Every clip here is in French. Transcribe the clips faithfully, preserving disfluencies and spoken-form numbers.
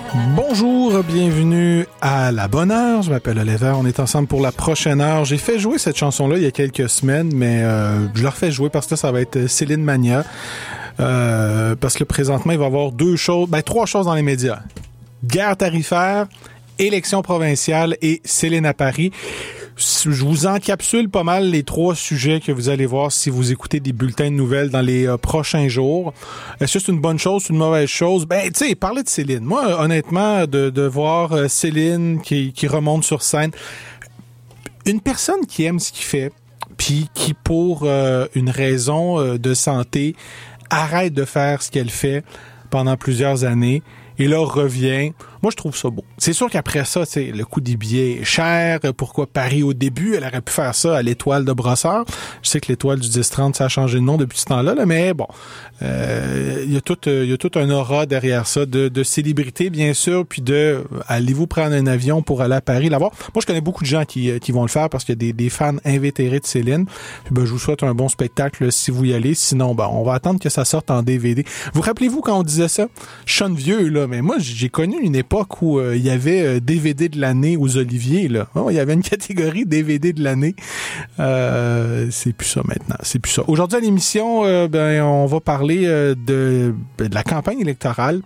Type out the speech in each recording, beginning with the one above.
Bonjour, bienvenue à La Bonne Heure. Je m'appelle Oliver. On est ensemble pour la prochaine heure. J'ai fait jouer cette chanson-là il y a quelques semaines, mais euh, je la refais jouer parce que là, ça va être Céline Mania. Euh, parce que présentement, il va y avoir deux choses, ben trois choses dans les médias. Guerre tarifaire, élection provinciale et Céline à Paris. Je vous encapsule pas mal les trois sujets que vous allez voir si vous écoutez des bulletins de nouvelles dans les euh, prochains jours. Est-ce que c'est une bonne chose, une mauvaise chose? Ben, tu sais, parler de Céline. Moi, honnêtement, de, de voir euh, Céline qui, qui remonte sur scène, une personne qui aime ce qu'il fait, puis qui, pour euh, une raison euh, de santé, arrête de faire ce qu'elle fait pendant plusieurs années, et là, revient. Moi, je trouve ça beau. C'est sûr qu'après ça, tu sais, le coût des billets est cher. Pourquoi Paris au début? Elle aurait pu faire ça à l'Étoile de Brossard. Je sais que l'Étoile du dix trente, ça a changé de nom depuis ce temps-là, là, mais bon. Euh, il y a tout, il y a tout un aura derrière ça de, de célébrité, bien sûr, puis de allez-vous prendre un avion pour aller à Paris là-bas. Moi, je connais beaucoup de gens qui, qui vont le faire parce qu'il y a des, des fans invétérés de Céline. Puis ben, je vous souhaite un bon spectacle si vous y allez. Sinon, ben, on va attendre que ça sorte en D V D. Vous rappelez-vous quand on disait ça? Je sonne vieux, là, mais moi, j'ai connu une époque où euh, il y avait euh, D V D de l'année aux Oliviers, là. Oh, il y avait une catégorie D V D de l'année. Euh, c'est plus ça maintenant. C'est plus ça. Aujourd'hui à l'émission, euh, ben, on va parler euh, de, de la campagne électorale.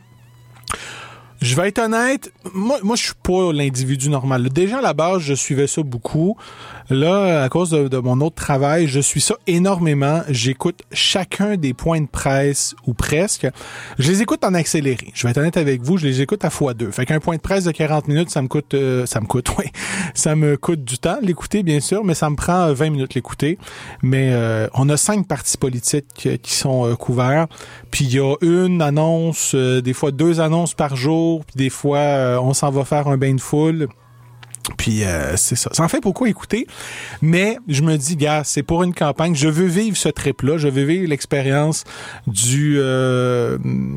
Je vais être honnête, moi, moi je suis pas l'individu normal. Déjà, à la base, je suivais ça beaucoup. Là, à cause de, de mon autre travail, je suis ça énormément. J'écoute chacun des points de presse, ou presque. Je les écoute en accéléré. Je vais être honnête avec vous, je les écoute à fois deux. Fait qu'un point de presse de quarante minutes, ça me coûte... Euh, ça me coûte, oui. Ça me coûte du temps l'écouter, bien sûr, mais ça me prend vingt minutes l'écouter. Mais euh, on a cinq partis politiques euh, qui sont euh, couverts. Puis il y a une annonce, euh, des fois deux annonces par jour, puis des fois euh, on s'en va faire un bain de foule. Puis euh, c'est ça. Ça en fait beaucoup écouter, mais je me dis, gars, c'est pour une campagne. Je veux vivre ce trip-là. Je veux vivre l'expérience du... Euh,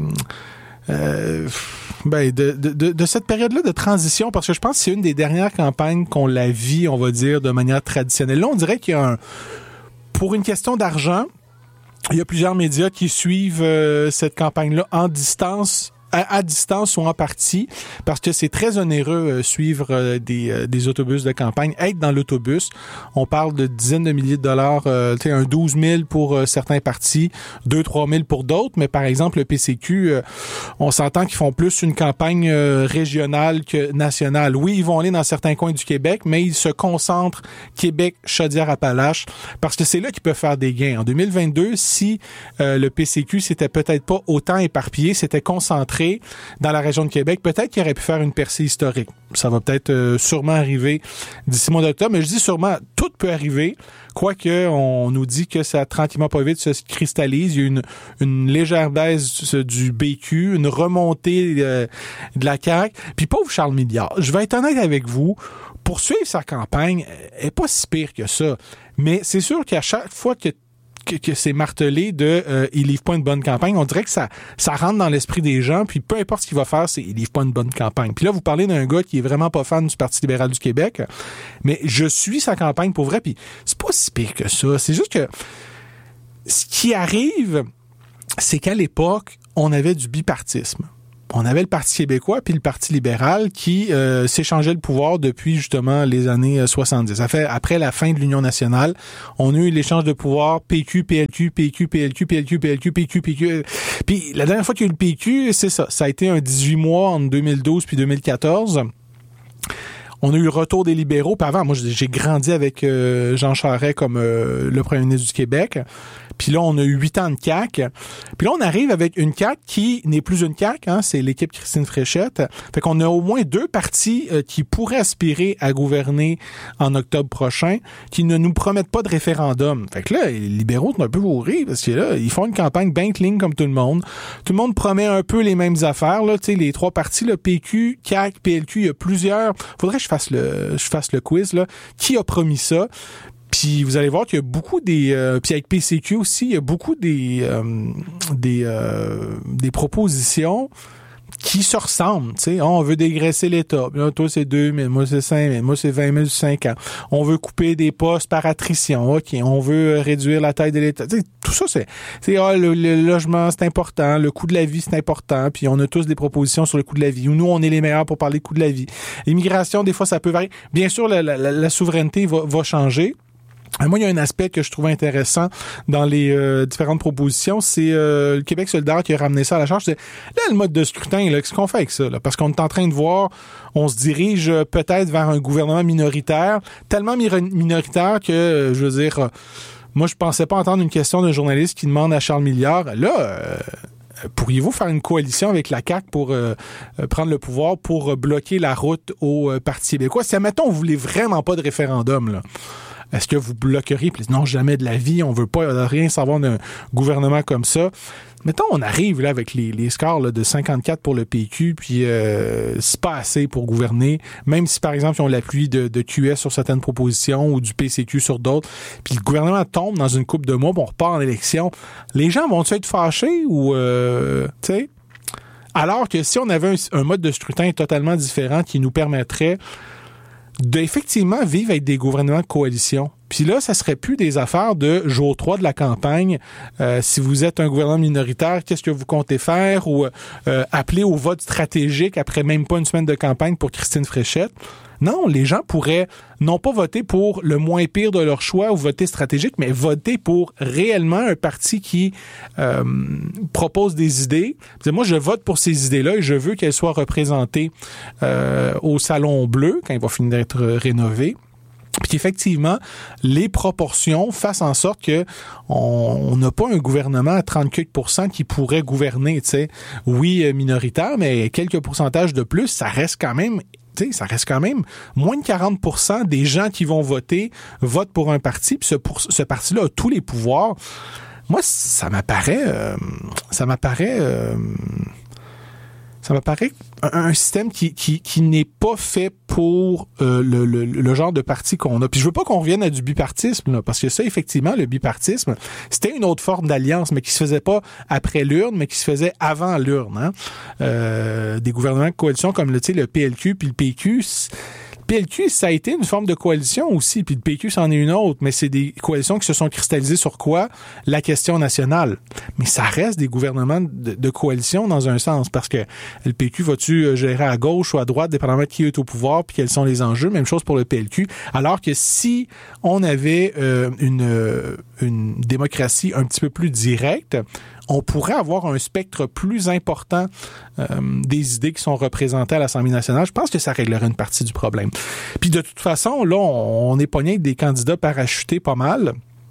euh, ben de, de, de, de cette période-là de transition, parce que je pense que c'est une des dernières campagnes qu'on la vit, on va dire, de manière traditionnelle. Là, on dirait qu'il y a un... Pour une question d'argent, il y a plusieurs médias qui suivent euh, cette campagne-là en distance, à, à distance ou en partie, parce que c'est très onéreux euh, suivre euh, des, euh, des autobus de campagne. Être dans l'autobus, on parle de dizaines de milliers de dollars, euh, tu sais, un douze mille pour euh, certains partis, deux trois mille pour d'autres, mais par exemple, le P C Q, euh, on s'entend qu'ils font plus une campagne euh, régionale que nationale. Oui, ils vont aller dans certains coins du Québec, mais ils se concentrent Québec, Chaudière-Appalaches, parce que c'est là qu'ils peuvent faire des gains. En deux mille vingt-deux, si euh, le P C Q s'était peut-être pas autant éparpillé, s'était concentré dans la région de Québec, peut-être qu'il aurait pu faire une percée historique. Ça va peut-être euh, sûrement arriver d'ici mois d'octobre, mais je dis sûrement, tout peut arriver, quoique on nous dit que ça tranquillement pas vite se cristallise. Il y a une, une légère baisse du B Q, une remontée euh, de la C A Q. Puis pauvre Charles Milliard, je vais être honnête avec vous, poursuivre sa campagne est pas si pire que ça, mais c'est sûr qu'à chaque fois que que, que c'est martelé de euh, il livre pas une bonne campagne, on dirait que ça ça rentre dans l'esprit des gens, puis peu importe ce qu'il va faire, c'est il livre pas une bonne campagne. Puis là, vous parlez d'un gars qui est vraiment pas fan du Parti libéral du Québec, mais je suis sa campagne pour vrai, puis c'est pas si pire que ça. C'est juste que ce qui arrive, c'est qu'à l'époque, on avait du bipartisme. On avait le Parti québécois puis le Parti libéral qui euh, s'échangeait le pouvoir depuis justement les années soixante-dix. Ça fait après la fin de l'Union nationale, on a eu l'échange de pouvoir P Q, P L Q, P Q, P L Q, P L Q, P L Q, P Q, P Q. Puis la dernière fois qu'il y a eu le P Q, c'est ça. Ça a été un dix-huit mois entre deux mille douze puis deux mille quatorze. On a eu le retour des libéraux. Puis avant, moi, j'ai grandi avec euh, Jean Charest comme euh, le premier ministre du Québec. Puis là, on a eu huit ans de C A Q. Puis là, on arrive avec une C A Q qui n'est plus une C A Q, hein, c'est l'équipe Christine Fréchette. Fait qu'on a au moins deux partis euh, qui pourraient aspirer à gouverner en octobre prochain, qui ne nous promettent pas de référendum. Fait que là, les libéraux sont un peu bourrés, parce que là, ils font une campagne bien clean comme tout le monde. Tout le monde promet un peu les mêmes affaires, là. Tu sais, les trois partis, le P Q, C A Q, P L Q, il y a plusieurs... Faudrait que je fasse le, je fasse le quiz, là. Qui a promis ça? Puis vous allez voir qu'il y a beaucoup des... Euh, puis avec P C Q aussi, il y a beaucoup des, euh, des, euh, des propositions qui qui se ressemblent. Tu sais, on veut dégraisser l'État. Là, toi, c'est deux mille, moi, c'est cinq mille, moi, c'est vingt mille sur cinq ans. On veut couper des postes par attrition. OK, on veut réduire la taille de l'État. Tu sais, tout ça, c'est, c'est ah, le, le logement, c'est important. Le coût de la vie, c'est important. Puis on a tous des propositions sur le coût de la vie. Ou nous, on est les meilleurs pour parler du coût de la vie. L'immigration, des fois, ça peut varier. Bien sûr, la, la, la souveraineté va, va changer. Moi, il y a un aspect que je trouve intéressant dans les euh, différentes propositions, c'est euh, le Québec solidaire qui a ramené ça à la charge. C'est, là, le mode de scrutin, là, qu'est-ce qu'on fait avec ça? Là? Parce qu'on est en train de voir, on se dirige peut-être vers un gouvernement minoritaire, tellement mi- minoritaire que, euh, je veux dire, euh, moi, je pensais pas entendre une question d'un journaliste qui demande à Charles Milliard, là... Euh, pourriez-vous faire une coalition avec la C A Q pour euh, prendre le pouvoir, pour euh, bloquer la route au euh, Parti québécois? Si, admettons, vous voulez vraiment pas de référendum, là, est-ce que vous bloqueriez? Puis, non, jamais de la vie, on veut pas rien savoir d'un gouvernement comme ça. Mettons, on arrive là avec les, les scores là, de cinquante-quatre pour le P Q, puis euh, c'est pas assez pour gouverner, même si, par exemple, ils ont l'appui de, de Q S sur certaines propositions ou du P C Q sur d'autres, puis le gouvernement tombe dans une couple de mois, puis on repart en élection. Les gens vont-ils être fâchés ou, euh, tu sais? Alors que si on avait un, un mode de scrutin totalement différent qui nous permettrait d'effectivement vivre avec des gouvernements de coalition. Puis là, ça serait plus des affaires de jour trois de la campagne. Euh, si vous êtes un gouvernement minoritaire, qu'est-ce que vous comptez faire? Ou euh, appeler au vote stratégique après même pas une semaine de campagne pour Christine Fréchette. Non, les gens pourraient non pas voter pour le moins pire de leur choix ou voter stratégique, mais voter pour réellement un parti qui euh, propose des idées. Moi, je vote pour ces idées-là et je veux qu'elles soient représentées euh, au Salon Bleu quand il va finir d'être rénové. Puis effectivement, les proportions fassent en sorte que on n'a pas un gouvernement à trente-quatre pour cent qui pourrait gouverner, tu sais. Oui, minoritaire, mais quelques pourcentages de plus, ça reste quand même... T'sais, ça reste quand même moins de quarante pour cent des gens qui vont voter votent pour un parti, puis ce, pour, ce parti-là a tous les pouvoirs. Moi, ça m'apparaît... Euh, ça m'apparaît... Euh, ça m'apparaît un, un système qui, qui, qui n'est pas fait pour euh, le, le, le genre de parti qu'on a. Puis je veux pas qu'on revienne à du bipartisme, là, parce que ça, effectivement, le bipartisme, c'était une autre forme d'alliance, mais qui se faisait pas après l'urne, mais qui se faisait avant l'urne. Hein. Euh, des gouvernements de coalition comme le, le P L Q puis le P Q... P L Q, ça a été une forme de coalition aussi, puis le P Q, c'en est une autre, mais c'est des coalitions qui se sont cristallisées sur quoi? La question nationale. Mais ça reste des gouvernements de, de coalition dans un sens, parce que le P Q va-tu gérer à gauche ou à droite, dépendamment de qui est au pouvoir, puis quels sont les enjeux? Même chose pour le P L Q. Alors que si on avait euh, une, une démocratie un petit peu plus directe, on pourrait avoir un spectre plus important euh, des idées qui sont représentées à l'Assemblée nationale. Je pense que ça réglerait une partie du problème. Puis de toute façon, là, on, on est pogné avec des candidats parachutés pas mal.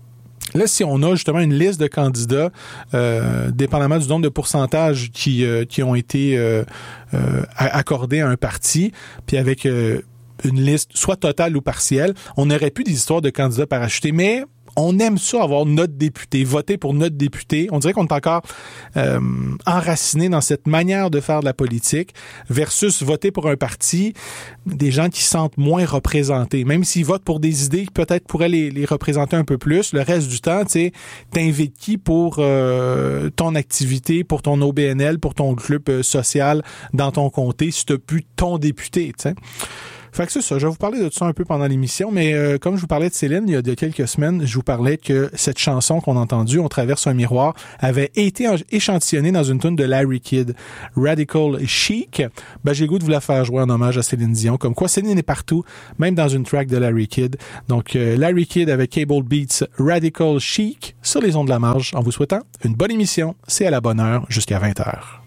Là, si on a justement une liste de candidats, euh, dépendamment du nombre de pourcentages qui, euh, qui ont été euh, euh, accordés à un parti, puis avec euh, une liste soit totale ou partielle, on aurait plus des histoires de candidats parachutés, mais... On aime ça, avoir notre député, voter pour notre député. On dirait qu'on est encore euh, enraciné dans cette manière de faire de la politique versus voter pour un parti, des gens qui se sentent moins représentés. Même s'ils votent pour des idées qui peut-être pourraient les, les représenter un peu plus, le reste du temps, tu sais, t'invites qui pour euh, ton activité, pour ton O B N L, pour ton club euh, social dans ton comté, si t'as plus ton député, tu sais. Fait que c'est ça, je vais vous parler de tout ça un peu pendant l'émission, mais euh, comme je vous parlais de Céline, il y a de quelques semaines, je vous parlais que cette chanson qu'on a entendue, On traverse un miroir, avait été échantillonnée dans une tune de Larry Kidd, Radical Chic. Ben, j'ai le goût de vous la faire jouer en hommage à Céline Dion, comme quoi Céline est partout, même dans une track de Larry Kidd. Donc, euh, Larry Kidd avec Cable Beats, Radical Chic, sur les ondes de la marge, en vous souhaitant une bonne émission. C'est à la bonne heure, jusqu'à vingt heures.